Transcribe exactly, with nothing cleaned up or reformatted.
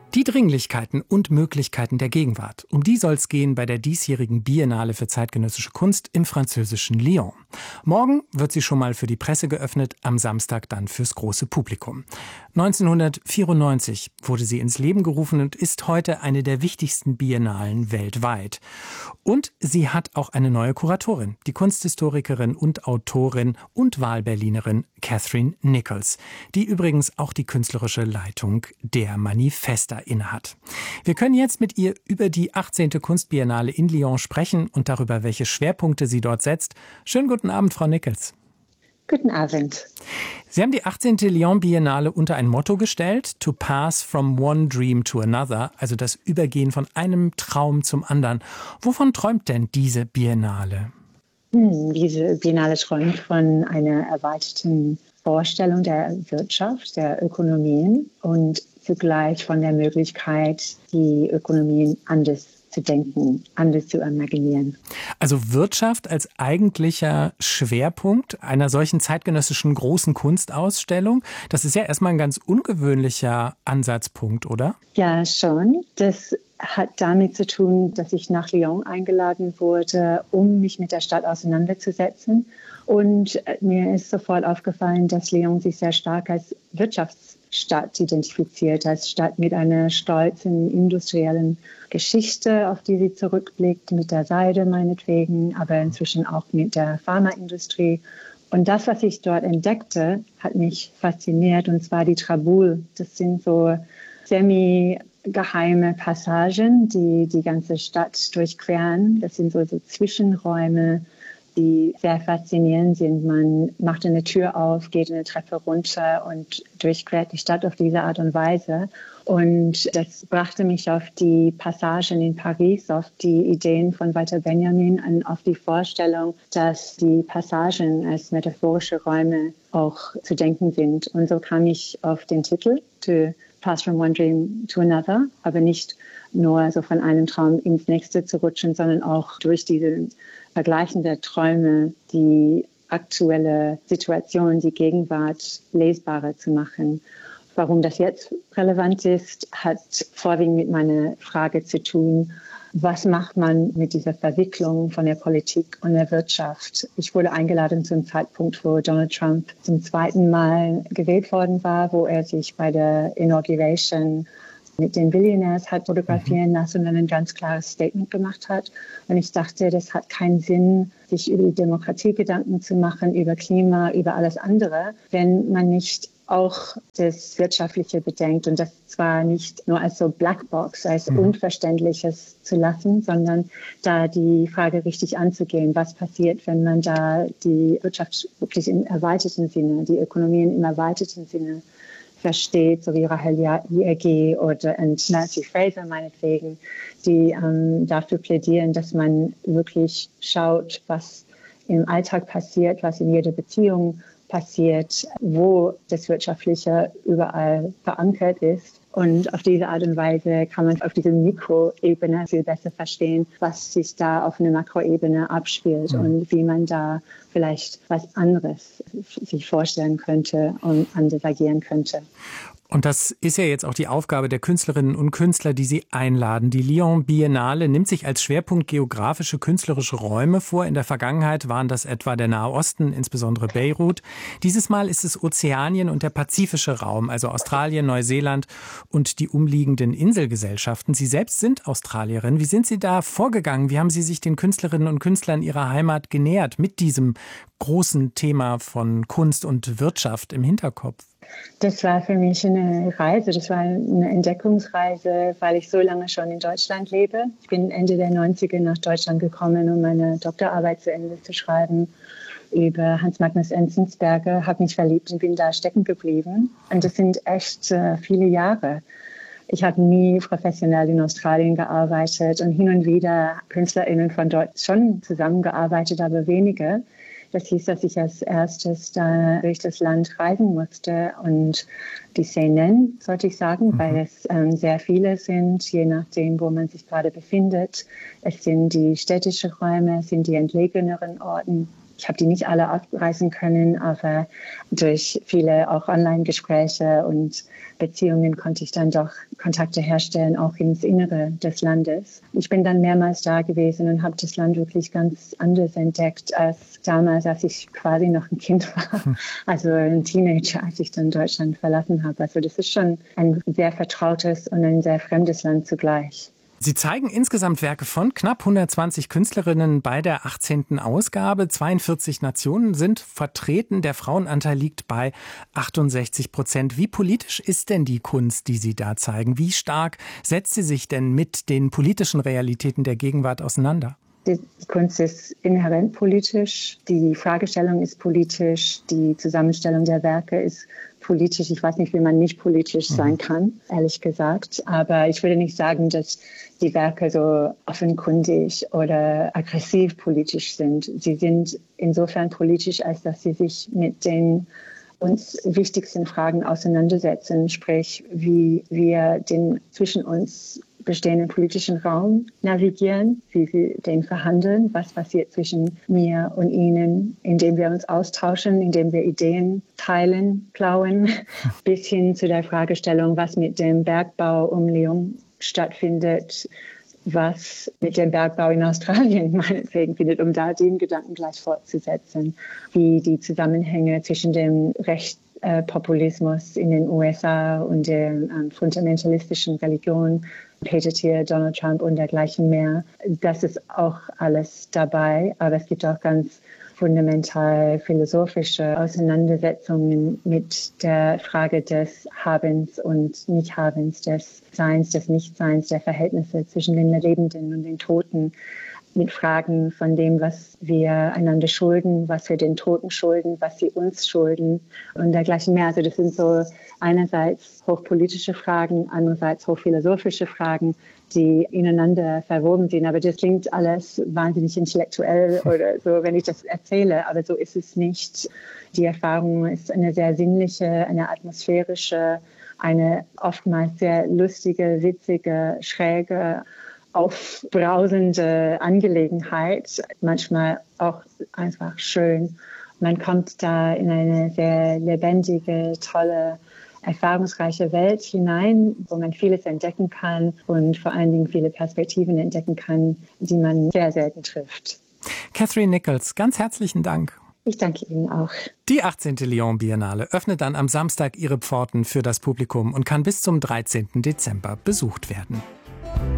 Die Dringlichkeiten und Möglichkeiten der Gegenwart. Um die soll es gehen bei der diesjährigen Biennale für zeitgenössische Kunst im französischen Lyon. Morgen wird sie schon mal für die Presse geöffnet, am Samstag dann fürs große Publikum. neunzehnhundertvierundneunzig wurde sie ins Leben gerufen und ist heute eine der wichtigsten Biennalen weltweit. Und sie hat auch eine neue Kuratorin, die Kunsthistorikerin und Autorin und Wahlberlinerin Catherine Nichols, die übrigens auch die künstlerische Leitung der Manifesta innehat. Wir können jetzt mit ihr über die achtzehnte Kunstbiennale in Lyon sprechen und darüber, welche Schwerpunkte sie dort setzt. Schönen guten Abend, Frau Nichols. Guten Abend. Sie haben die achtzehnte Lyon Biennale unter ein Motto gestellt, to pass from one dream to another, also das Übergehen von einem Traum zum anderen. Wovon träumt denn diese Biennale? Hm, diese Biennale träumt von einer erweiterten Vorstellung der Wirtschaft, der Ökonomien und zugleich von der Möglichkeit, die Ökonomien anders zu denken, anders zu imaginieren. Also Wirtschaft als eigentlicher Schwerpunkt einer solchen zeitgenössischen großen Kunstausstellung, das ist ja erstmal ein ganz ungewöhnlicher Ansatzpunkt, oder? Ja, schon. Das hat damit zu tun, dass ich nach Lyon eingeladen wurde, um mich mit der Stadt auseinanderzusetzen. Und mir ist sofort aufgefallen, dass Lyon sich sehr stark als Wirtschaftsstadt identifiziert, als Stadt mit einer stolzen industriellen Geschichte, auf die sie zurückblickt, mit der Seide meinetwegen, aber inzwischen auch mit der Pharmaindustrie. Und das, was ich dort entdeckte, hat mich fasziniert, und zwar die Traboules. Das sind so semi-geheime Passagen, die die ganze Stadt durchqueren. Das sind so, so Zwischenräume, die sehr faszinierend sind. Man macht eine Tür auf, geht eine Treppe runter und durchquert die Stadt auf diese Art und Weise. Und das brachte mich auf die Passagen in Paris, auf die Ideen von Walter Benjamin und auf die Vorstellung, dass die Passagen als metaphorische Räume auch zu denken sind. Und so kam ich auf den Titel, To Pass from One Dream to Another, aber nicht nur so von einem Traum ins nächste zu rutschen, sondern auch durch diese Vergleichen der Träume die aktuelle Situation, die Gegenwart lesbarer zu machen. Warum das jetzt relevant ist, hat vorwiegend mit meiner Frage zu tun, was macht man mit dieser Verwicklung von der Politik und der Wirtschaft? Ich wurde eingeladen zum Zeitpunkt, wo Donald Trump zum zweiten Mal gewählt worden war, wo er sich bei der Inauguration mit den Billionaires hat fotografieren lassen und dann ein ganz klares Statement gemacht hat. Und ich dachte, das hat keinen Sinn, sich über die Demokratie Gedanken zu machen, über Klima, über alles andere, wenn man nicht auch das Wirtschaftliche bedenkt und das zwar nicht nur als so Blackbox, als mhm. Unverständliches zu lassen, sondern da die Frage richtig anzugehen, was passiert, wenn man da die Wirtschaft wirklich im erweiterten Sinne, die Ökonomien im erweiterten Sinne versteht, so wie Rahel Jaegi oder Nancy Fraser meinetwegen, die ähm, dafür plädieren, dass man wirklich schaut, was im Alltag passiert, was in jeder Beziehung passiert, wo das Wirtschaftliche überall verankert ist. Und auf diese Art und Weise kann man auf dieser Mikroebene viel besser verstehen, was sich da auf einer Makroebene abspielt mhm. und wie man da vielleicht was anderes sich vorstellen könnte und anders agieren könnte. Und das ist ja jetzt auch die Aufgabe der Künstlerinnen und Künstler, die Sie einladen. Die Lyon Biennale nimmt sich als Schwerpunkt geografische, künstlerische Räume vor. In der Vergangenheit waren das etwa der Nahe Osten, insbesondere Beirut. Dieses Mal ist es Ozeanien und der pazifische Raum, also Australien, Neuseeland und die umliegenden Inselgesellschaften. Sie selbst sind Australierin. Wie sind Sie da vorgegangen? Wie haben Sie sich den Künstlerinnen und Künstlern Ihrer Heimat genähert mit diesem großen Thema von Kunst und Wirtschaft im Hinterkopf? Das war für mich eine Reise, das war eine Entdeckungsreise, weil ich so lange schon in Deutschland lebe. Ich bin Ende der neunziger nach Deutschland gekommen, um meine Doktorarbeit zu Ende zu schreiben über Hans Magnus Enzensberger, habe mich verliebt und bin da stecken geblieben. Und das sind echt äh, viele Jahre. Ich habe nie professionell in Australien gearbeitet und hin und wieder KünstlerInnen von dort schon zusammengearbeitet, aber weniger. Das hieß, dass ich als erstes da durch das Land reisen musste und die Szenen, sollte ich sagen, mhm. weil es ähm, sehr viele sind, je nachdem, wo man sich gerade befindet. Es sind die städtischen Räume, es sind die entlegeneren Orten. Ich habe die nicht alle abreißen können, aber durch viele auch Online-Gespräche und Beziehungen konnte ich dann doch Kontakte herstellen, auch ins Innere des Landes. Ich bin dann mehrmals da gewesen und habe das Land wirklich ganz anders entdeckt als damals, als ich quasi noch ein Kind war, also ein Teenager, als ich dann Deutschland verlassen habe. Also das ist schon ein sehr vertrautes und ein sehr fremdes Land zugleich. Sie zeigen insgesamt Werke von knapp hundertzwanzig Künstlerinnen bei der achtzehnten Ausgabe. zweiundvierzig Nationen sind vertreten. Der Frauenanteil liegt bei achtundsechzig Prozent. Wie politisch ist denn die Kunst, die Sie da zeigen? Wie stark setzt sie sich denn mit den politischen Realitäten der Gegenwart auseinander? Die Kunst ist inhärent politisch, die Fragestellung ist politisch, die Zusammenstellung der Werke ist politisch. Ich weiß nicht, wie man nicht politisch sein kann, ehrlich gesagt. Aber ich würde nicht sagen, dass die Werke so offenkundig oder aggressiv politisch sind. Sie sind insofern politisch, als dass sie sich mit den uns wichtigsten Fragen auseinandersetzen, sprich, wie wir den zwischen uns bestehenden politischen Raum navigieren, wie wir den verhandeln, was passiert zwischen mir und Ihnen, indem wir uns austauschen, indem wir Ideen teilen, klauen, bis hin zu der Fragestellung, was mit dem Bergbau um Lyon stattfindet, was mit dem Bergbau in Australien meinetwegen findet, um da den Gedanken gleich fortzusetzen, wie die Zusammenhänge zwischen dem Rechtspopulismus in den U S A und der ähm, fundamentalistischen Religion, Peter Thiel, Donald Trump und dergleichen mehr. Das ist auch alles dabei, aber es gibt auch ganz fundamental philosophische Auseinandersetzungen mit der Frage des Habens und Nichthabens, des Seins, des Nichtseins, der Verhältnisse zwischen den Lebenden und den Toten, mit Fragen von dem, was wir einander schulden, was wir den Toten schulden, was sie uns schulden und dergleichen mehr. Also das sind so einerseits hochpolitische Fragen, andererseits hochphilosophische Fragen, die ineinander verwoben sind. Aber das klingt alles wahnsinnig intellektuell oder so, wenn ich das erzähle. Aber so ist es nicht. Die Erfahrung ist eine sehr sinnliche, eine atmosphärische, eine oftmals sehr lustige, witzige, schräge, aufbrausende Angelegenheit, manchmal auch einfach schön. Man kommt da in eine sehr lebendige, tolle, erfahrungsreiche Welt hinein, wo man vieles entdecken kann und vor allen Dingen viele Perspektiven entdecken kann, die man sehr selten trifft. Catherine Nichols, ganz herzlichen Dank. Ich danke Ihnen auch. Die achtzehnte Lyon Biennale öffnet dann am Samstag ihre Pforten für das Publikum und kann bis zum dreizehnten Dezember besucht werden.